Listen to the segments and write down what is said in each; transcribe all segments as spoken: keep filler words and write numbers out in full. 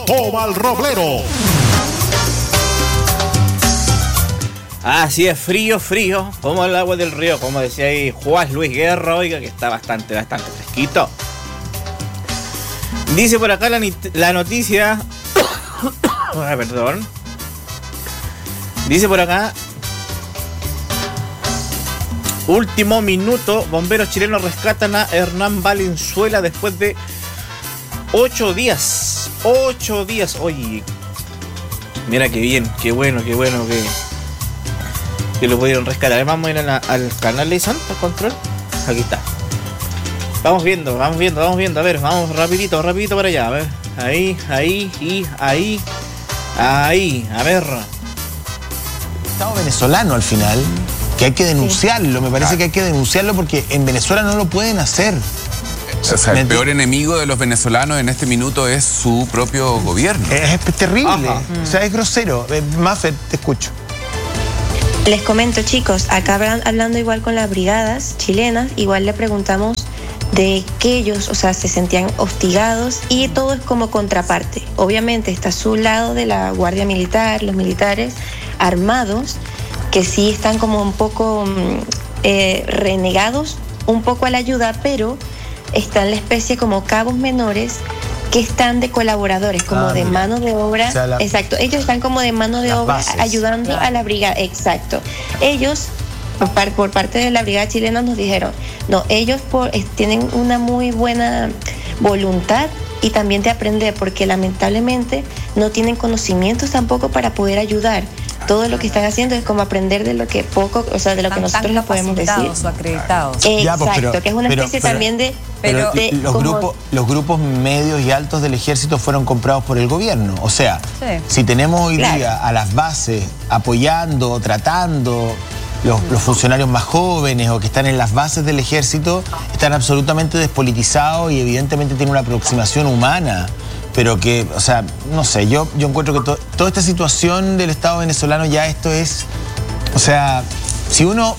Toma el Roblero. Así es, frío, frío, como el agua del río, como decía ahí Juan Luis Guerra, oiga, que está bastante, bastante fresquito. Dice por acá la, la noticia, ah, perdón, dice por acá, último minuto, bomberos chilenos rescatan a Hernán Valenzuela después de ocho días, ocho días, oye, mira qué bien, qué bueno, qué bueno que... que lo pudieron rescatar. Vamos a ir a la, al canal de Santa Control. Aquí está. Vamos viendo, vamos viendo, vamos viendo. A ver, vamos rapidito, rapidito para allá. A ver. Ahí, ahí, y ahí. Ahí, a ver. Estado venezolano al final, que hay que denunciarlo. Me parece que hay que denunciarlo porque en Venezuela no lo pueden hacer. O sea, el peor enemigo de los venezolanos en este minuto es su propio gobierno. Es, es terrible. Ajá. O sea, es grosero. Maffer, te escucho. Les comento, chicos, acá hablando igual con las brigadas chilenas, igual le preguntamos de que ellos, o sea, se sentían hostigados y todo es como contraparte. Obviamente está su lado de la Guardia Militar, los militares armados, que sí están como un poco eh, renegados, un poco a la ayuda, pero están la especie como cabos menores que están de colaboradores, como ah, de mira. mano de obra. O sea, la, exacto, ellos están como de mano de obra bases. ayudando claro. a la brigada. Exacto. Ellos, por, por parte de la brigada chilena, nos dijeron, no, ellos por, eh, tienen una muy buena voluntad y también de aprender, porque lamentablemente no tienen conocimientos tampoco para poder ayudar. Todo lo que están haciendo es como aprender de lo que poco, o sea, de lo que nosotros les podemos decir. O acreditados. Exacto, ya, pues, pero, que es una pero, especie pero, también de... Pero de, los, como... grupos, los grupos medios y altos del ejército fueron comprados por el gobierno. O sea, sí. si tenemos hoy claro. día a las bases apoyando, tratando, los, los funcionarios más jóvenes o que están en las bases del ejército, están absolutamente despolitizados y evidentemente tienen una aproximación humana. Pero que, o sea, no sé, yo, yo encuentro que to, toda esta situación del Estado venezolano ya esto es, o sea, si uno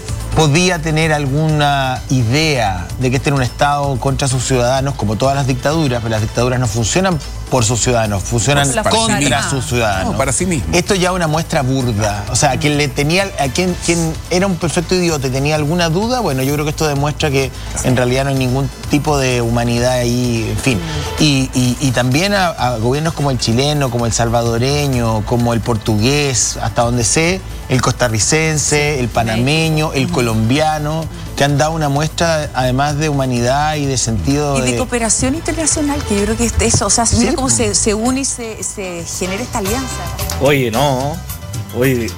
podía tener alguna idea de que este era un Estado contra sus ciudadanos, como todas las dictaduras, pero las dictaduras no funcionan por sus ciudadanos, funcionan contra sí sus ciudadanos. No, para sí mismos. Esto ya es una muestra burda. O sea, a quien le tenía, a quien, quien era un perfecto idiota y tenía alguna duda, bueno, yo creo que esto demuestra que en realidad no hay ningún tipo de humanidad ahí, en fin. Y, y, y también a, a gobiernos como el chileno, como el salvadoreño, como el portugués, hasta donde sé, el costarricense, el panameño, el colombiano, que han dado una muestra además de humanidad y de sentido y de, de cooperación internacional, que yo creo que es eso, o sea, sí, mira cómo se, se une y se, se genera esta alianza. Oye, no, oye,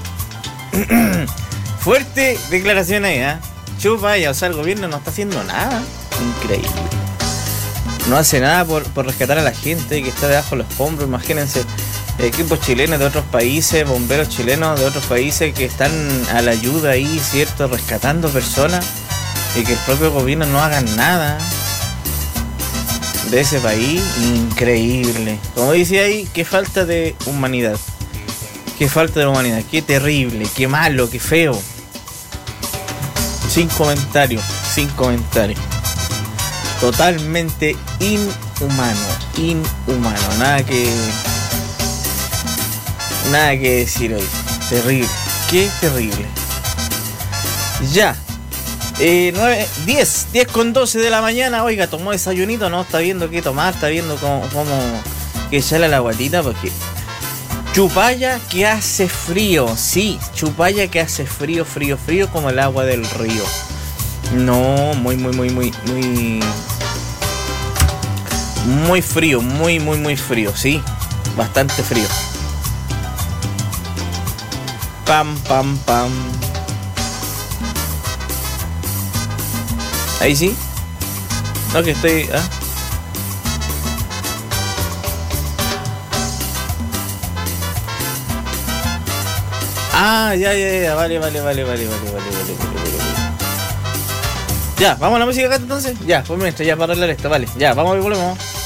fuerte declaración ahí, ¿eh? Chupa, ya, o sea, el gobierno no está haciendo nada, increíble. No hace nada por, por rescatar a la gente que está debajo de los escombros, imagínense. Equipos chilenos de otros países, bomberos chilenos de otros países que están a la ayuda ahí, ¿cierto? Rescatando personas y que el propio gobierno no haga nada de ese país. Increíble. Como dice ahí, qué falta de humanidad. Qué falta de humanidad. Qué terrible, qué malo, qué feo. Sin comentarios, sin comentarios. Totalmente inhumano, inhumano. Nada que... Nada que decir hoy. Terrible. Qué terrible. Ya. Eh, nueve, diez, diez con doce de la mañana. Oiga, tomó desayunito, ¿no? Está viendo qué tomar, está viendo cómo, cómo que echarle a la guatita, porque Chupalla que hace frío. Sí, Chupalla que hace frío, frío, frío como el agua del río. No, muy, muy, muy, muy, muy... Muy frío, muy, muy, muy frío, sí. Bastante frío. Pam, pam, pam. Ahí sí. No, que estoy... ¿ah? Ah, ya, ya, ya. Vale, vale, vale, vale, vale, vale, vale, vale, vale. Ya, vamos a la música acá entonces. Ya, pues mientras ya para arreglar esto, vale. Ya, vamos y volvemos.